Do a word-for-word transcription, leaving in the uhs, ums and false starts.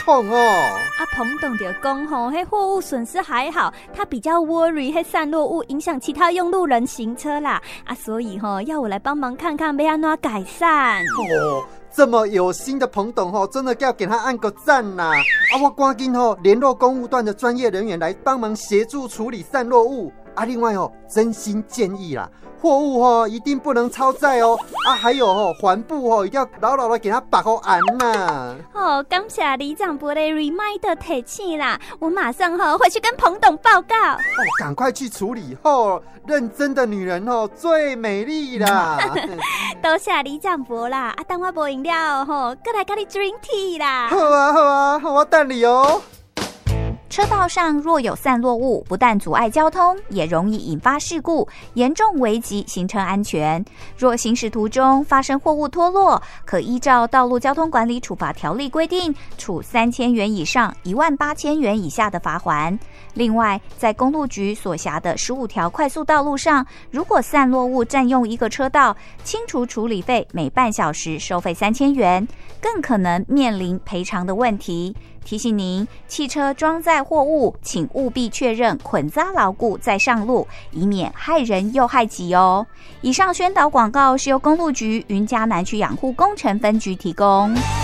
痛哦。 啊，彭董就讲吼，迄货物损失还好，他比较 worry 迄散落物影响其他用路人行车啦。啊，所以吼要我来帮忙看看要安怎改善。 哦，这么有心的彭董吼，真的要给他按个赞呐！啊，我赶紧吼联络公务段的专业人员来帮忙协助处理散落物。啊，另外哦，真心建议啦，货物哦一定不能超载哦。啊，还有哦，环布哦一定要牢牢的给它绑好安呐。 哦，感谢里长伯的 reminder 提醒啦，我马上吼回去跟彭董报告。哦， 赶快去处理哦，认真的女人哦最美丽啦。 多谢里长伯啦，啊，等我无饮料吼，过来跟你 drink tea 啦。 好啊好啊，我等你哦。 车道上若有散落物，不但阻碍交通，也容易引发事故，严重危及行车安全。若行驶途中发生货物脱落，可依照《道路交通管理处罚条例》规定，处三千元以上一万八千元以下的罚锾。另外，在公路局所辖的十五条快速道路上，如果散落物占用一个车道，清除处理费每半小时收费三千元，更可能面临赔偿的问题。提醒您，汽车装载货物，请务必确认捆扎牢固再上路，以免害人又害己哦。以上宣导广告是由公路局云嘉南区养护工程分局提供。